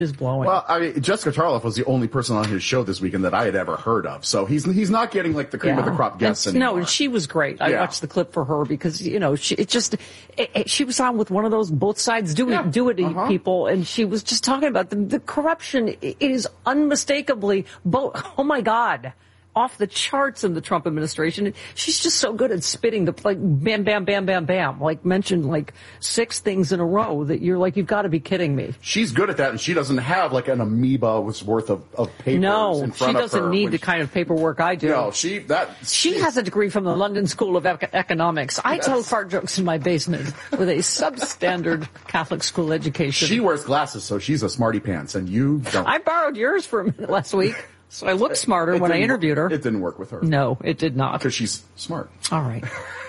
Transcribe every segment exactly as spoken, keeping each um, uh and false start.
is blowing. Well, I mean, Jessica Tarloff was the only person on his show this weekend that I had ever heard of. So he's he's not getting like the cream yeah. of the crop guests and, anymore. No, and she was great. I yeah. watched the clip for her because, you know, she it just it, it, she was on with one of those both sides do it yeah. do it uh-huh. people, and she was just talking about the, the corruption. It is unmistakably both. Oh my God. Off the charts in the Trump administration. She's just so good at spitting the, like, bam, bam, bam, bam, bam. Like, mentioned, like, six things in a row that you're like, you've got to be kidding me. She's good at that, and she doesn't have, like, an amoeba's worth of, of papers no, in front she doesn't of her. need the she, kind of paperwork I do. No, she, that... She has a degree from the London School of Ec- Economics. I Yes. tell fart jokes in my basement with a substandard Catholic school education. She wears glasses, so she's a smarty pants, and you don't. I borrowed yours for a minute last week. So I looked smarter when I interviewed her. It didn't work with her. No, it did not. Because she's smart. All right.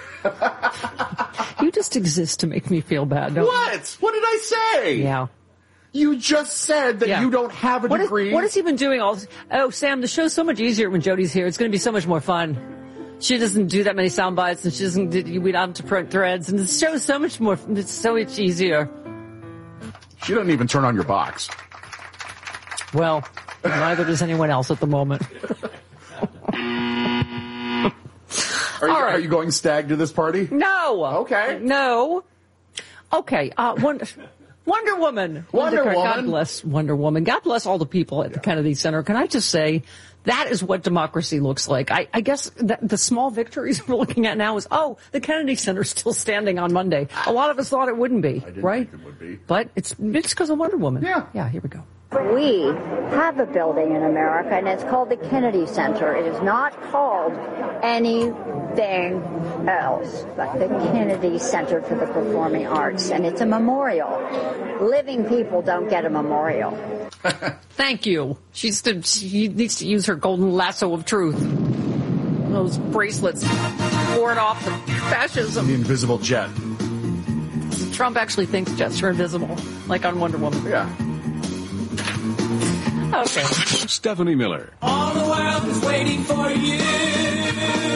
You just exist to make me feel bad, don't What? you? What did I say? Yeah. You just said that yeah. you don't have a what degree. Is, what has he been doing all this? Oh, Sam, the show's so much easier when Jody's here. It's going to be so much more fun. She doesn't do that many sound bites, and she doesn't do, we don't have to print threads, and the show's so much more, it's so much easier. She doesn't even turn on your box. Well... Neither does anyone else at the moment. Are you, right. are you going stag to this party? No. Okay. No. Okay. Uh, Wonder, Wonder Woman. Wonder Woman. God bless Wonder Woman. God bless all the people at the Kennedy Center. Can I just say, that is what democracy looks like. I, I guess the, the small victories we're looking at now is, oh, the Kennedy Center's still standing on Monday. A lot of us thought it wouldn't be, I didn't right? think it would be. But it's it's because of Wonder Woman. Yeah. Yeah, here we go. We have a building in America, and it's called the Kennedy Center. It is not called anything else but the Kennedy Center for the Performing Arts, and it's a memorial. Living people don't get a memorial. Thank you. She's to, she needs to use her golden lasso of truth. Those bracelets ward off the fascism. The invisible jet. Trump actually thinks jets are invisible, like on Wonder Woman. Yeah. Okay. Stephanie Miller. All the world is waiting for you.